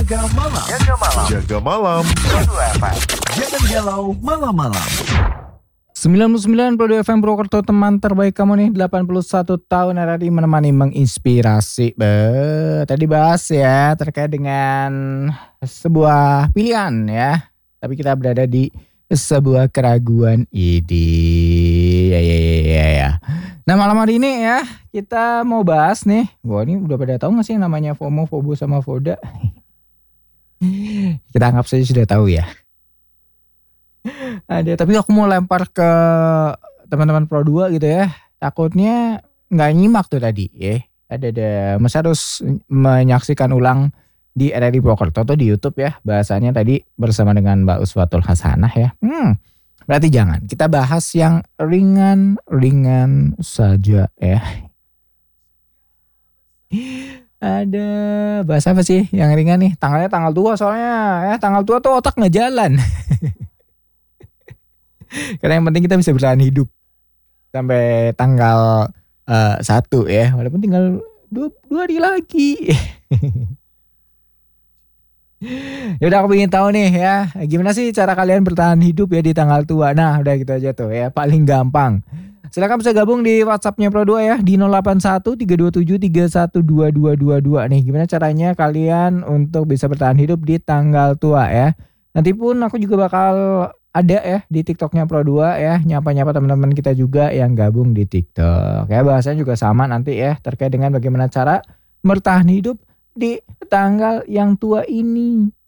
Jaga malam. Jaga malam. Jaga malam. Jangan galau malam-malam. 99.2 FM Purwokerto, teman terbaik kamu nih. 81 tahun RRI menemani menginspirasi. Tadi bahas ya terkait dengan sebuah pilihan ya. Tapi kita berada di sebuah keraguan ide. Ya. Nah, malam hari ini ya kita mau bahas nih. Wah, ini udah pada tahu gak sih yang namanya FOMO, FOBO sama FODA? Kita anggap saja sudah tahu ya. Ada, tapi aku mau lempar ke teman-teman Pro 2 gitu ya. Takutnya nggak nyimak tuh tadi ya. Ada Mas harus menyaksikan ulang di RRI Purwokerto tuh di YouTube ya. Bahasannya tadi bersama dengan Mbak Uswatul Hasanah ya. Berarti jangan. Kita bahas yang ringan-ringan saja ya. Ada bahasa apa sih yang ringan nih? Tanggal tua soalnya ya. Tanggal tua tuh otak nggak jalan. Karena yang penting kita bisa bertahan hidup sampai tanggal 1 ya. Walaupun tinggal 2 hari lagi. Yaudah, aku ingin tahu nih ya, gimana sih cara kalian bertahan hidup ya di tanggal tua. Nah udah gitu aja tuh ya, paling gampang. Silakan bisa gabung di WhatsAppnya Pro 2 ya, di 081 327 312222 nih. Gimana caranya kalian untuk bisa bertahan hidup di tanggal tua ya. Nanti pun aku juga bakal ada ya di TikToknya Pro 2 ya, nyapa-nyapa teman-teman kita juga yang gabung di TikTok ya. Bahasanya juga sama nanti ya, terkait dengan bagaimana cara bertahan hidup di tanggal yang tua ini.